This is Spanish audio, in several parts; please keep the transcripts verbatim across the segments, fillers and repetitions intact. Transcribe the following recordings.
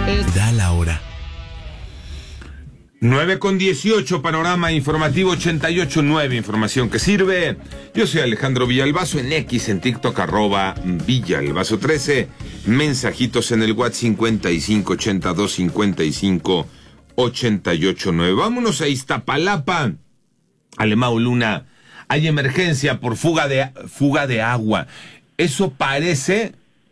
Da la hora. nueve con dieciocho, panorama informativo ochenta y ocho punto nueve, información que sirve. Yo soy Alejandro Villalbazo, en X, en TikTok, arroba Villalbazo trece. Mensajitos en el WhatsApp cincuenta y cinco ochenta y dos cincuenta y cinco ochenta y ocho nueve. Vámonos a Iztapalapa. Alemão Luna, hay emergencia por fuga de, fuga de agua. Eso parece,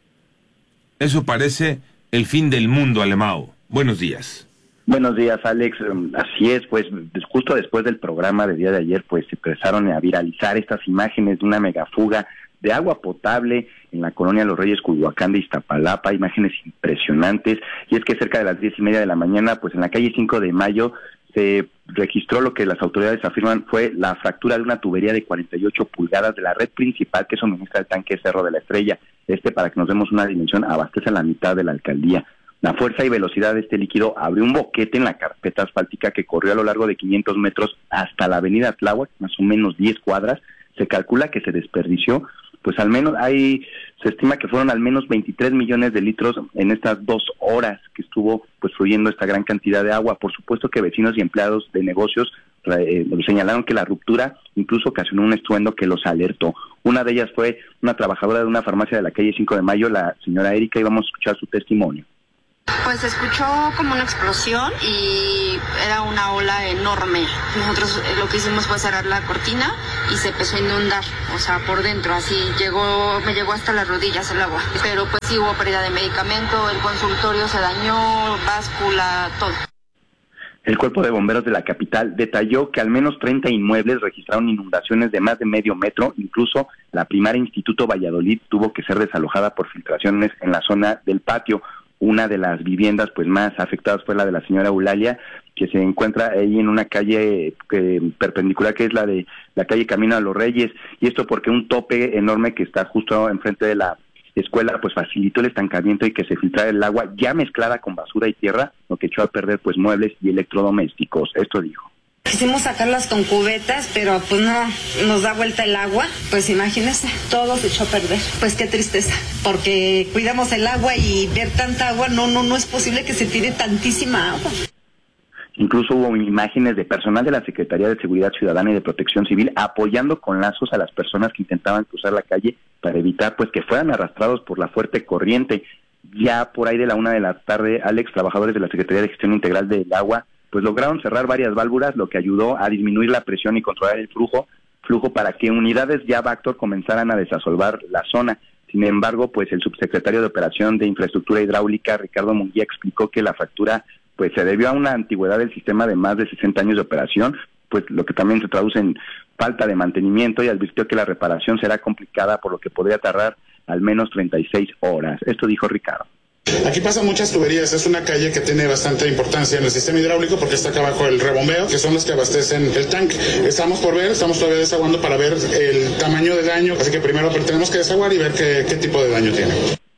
eso parece el fin del mundo, Alemão. Buenos días. Buenos días, Alex. Así es, pues justo después del programa del día de ayer, pues se empezaron a viralizar estas imágenes de una megafuga de agua potable en la colonia Los Reyes, Culhuacán de Iztapalapa, imágenes impresionantes. Y es que cerca de las diez y media de la mañana, pues en la calle cinco de mayo, se registró lo que las autoridades afirman fue la fractura de una tubería de cuarenta y ocho pulgadas de la red principal que suministra el tanque Cerro de la Estrella. Este, para que nos demos una dimensión, abastece a la mitad de la alcaldía. La fuerza y velocidad de este líquido abrió un boquete en la carpeta asfáltica que corrió a lo largo de quinientos metros hasta la avenida Tláhuac, más o menos diez cuadras. Se calcula que se desperdició, pues al menos hay, se estima que fueron al menos veintitrés millones de litros en estas dos horas que estuvo pues fluyendo esta gran cantidad de agua. Por supuesto que vecinos y empleados de negocios eh, señalaron que la ruptura incluso ocasionó un estruendo que los alertó. Una de ellas fue una trabajadora de una farmacia de la calle cinco de mayo, la señora Erika, y vamos a escuchar su testimonio. Pues se escuchó como una explosión y era una ola enorme. Nosotros lo que hicimos fue cerrar la cortina y se empezó a inundar, o sea, por dentro, así llegó, me llegó hasta las rodillas el agua. Pero pues sí hubo pérdida de medicamento, el consultorio se dañó, báscula, todo. El Cuerpo de Bomberos de la capital detalló que al menos treinta inmuebles registraron inundaciones de más de medio metro. Incluso la primaria Instituto Valladolid tuvo que ser desalojada por filtraciones en la zona del patio. Una de las viviendas pues más afectadas fue la de la señora Eulalia, que se encuentra ahí en una calle eh, perpendicular, que es la de la calle Camino a los Reyes, y esto porque un tope enorme que está justo enfrente de la escuela pues facilitó el estancamiento y que se filtrara el agua ya mezclada con basura y tierra, lo que echó a perder pues muebles y electrodomésticos. Esto dijo. Quisimos sacarlas con cubetas, pero pues no nos da vuelta el agua. Pues imagínense, todo se echó a perder. Pues qué tristeza, porque cuidamos el agua y ver tanta agua, no, no, no es posible que se tire tantísima agua. Incluso hubo imágenes de personal de la Secretaría de Seguridad Ciudadana y de Protección Civil apoyando con lazos a las personas que intentaban cruzar la calle para evitar pues que fueran arrastrados por la fuerte corriente. Ya por ahí de la una de la tarde, Alex, trabajadores de la Secretaría de Gestión Integral del Agua pues lograron cerrar varias válvulas, lo que ayudó a disminuir la presión y controlar el flujo, flujo para que unidades ya Bactor comenzaran a desasolvar la zona. Sin embargo, pues el subsecretario de Operación de Infraestructura Hidráulica, Ricardo Munguía, explicó que la fractura pues se debió a una antigüedad del sistema de más de sesenta años de operación, pues lo que también se traduce en falta de mantenimiento, y advirtió que la reparación será complicada, por lo que podría tardar al menos treinta y seis horas. Esto dijo Ricardo. Aquí pasan muchas tuberías, es una calle que tiene bastante importancia en el sistema hidráulico porque está acá abajo el rebombeo, que son los que abastecen el tanque. Estamos por ver, estamos todavía desaguando para ver el tamaño de daño, así que primero tenemos que desaguar y ver qué, qué tipo de daño tiene.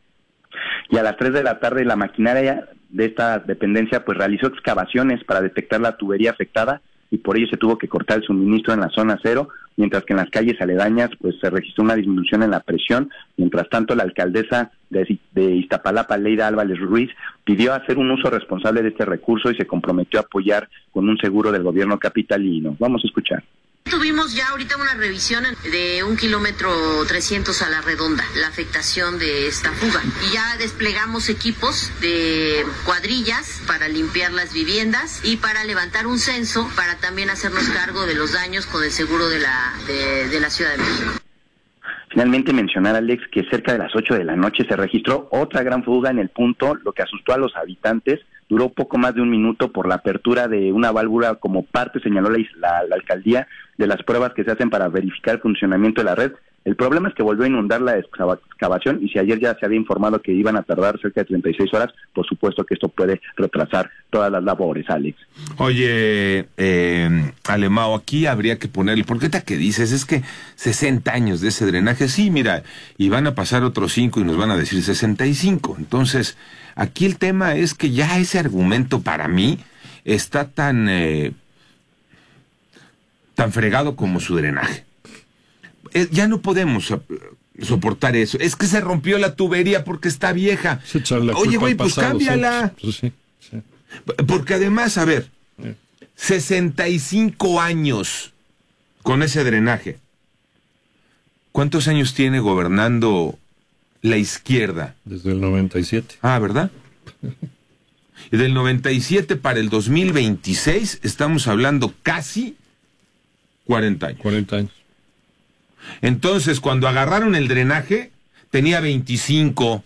Y a las tres de la tarde la maquinaria de esta dependencia pues realizó excavaciones para detectar la tubería afectada, y por ello se tuvo que cortar el suministro en la zona cero, mientras que en las calles aledañas pues se registró una disminución en la presión. Mientras tanto, la alcaldesa de, de Iztapalapa, Leida Álvarez Ruiz, pidió hacer un uso responsable de este recurso y se comprometió a apoyar con un seguro del gobierno capitalino. Vamos a escuchar. Tuvimos ya ahorita una revisión de un kilómetro trescientos a la redonda, la afectación de esta fuga. Y ya desplegamos equipos de cuadrillas para limpiar las viviendas y para levantar un censo para también hacernos cargo de los daños con el seguro de la, de, de la Ciudad de México. Finalmente mencionar, Alex, que cerca de las ocho de la noche se registró otra gran fuga en el punto, lo que asustó a los habitantes. Duró poco más de un minuto por la apertura de una válvula como parte, señaló la, la, la alcaldía, de las pruebas que se hacen para verificar el funcionamiento de la red. El problema es que volvió a inundar la excavación, y si ayer ya se había informado que iban a tardar cerca de treinta y seis horas, por supuesto que esto puede retrasar todas las labores, Alex. Oye, eh, Alemão, aquí habría que ponerle, porque ahorita que dices, es que sesenta años de ese drenaje, sí, mira, y van a pasar otros cinco y nos van a decir sesenta y cinco, entonces, aquí el tema es que ya ese argumento para mí está tan, eh, tan fregado como su drenaje. Ya no podemos soportar eso. Es que se rompió la tubería porque está vieja. Oye, güey, pues pasado, cámbiala. Pues sí, sí. Porque además, a ver, Sí. sesenta y cinco años con ese drenaje. ¿Cuántos años tiene gobernando la izquierda? Desde el noventa y siete. Ah, ¿verdad? Y del noventa y siete para el dos mil veintiséis estamos hablando casi cuarenta años. cuarenta años. Entonces, cuando agarraron el drenaje, tenía veinticinco.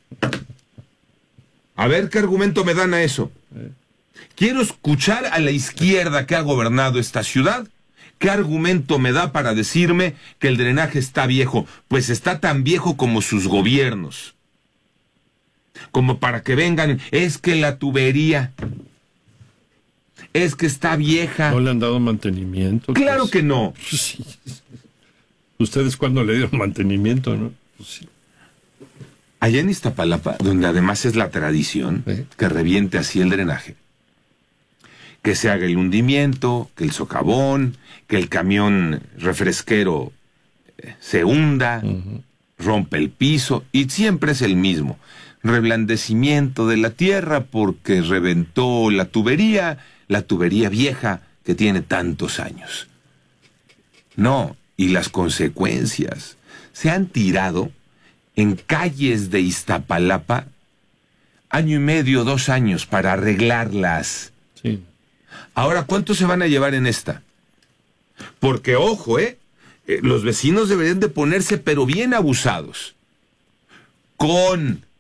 A ver qué argumento me dan a eso. Quiero escuchar a la izquierda que ha gobernado esta ciudad. ¿Qué argumento me da para decirme que el drenaje está viejo? Pues está tan viejo como sus gobiernos. Como para que vengan, es que la tubería, es que está vieja. ¿No le han dado mantenimiento? Claro Pues, que no. pues sí. ¿Ustedes cuándo le dieron mantenimiento, no? Pues sí. Allá en Iztapalapa, donde además es la tradición Sí. que reviente así el drenaje, que se haga el hundimiento, que el socavón, que el camión refresquero eh, se hunda, Ujú. rompe el piso, y siempre es el mismo. Reblandecimiento de la tierra porque reventó la tubería, la tubería vieja que tiene tantos años. No, y las consecuencias. Se han tirado en calles de Iztapalapa año y medio, dos años para arreglarlas. Sí. Ahora, ¿cuántos se van a llevar en esta? Porque, ojo, ¿eh? eh los vecinos deberían de ponerse, pero bien abusados, con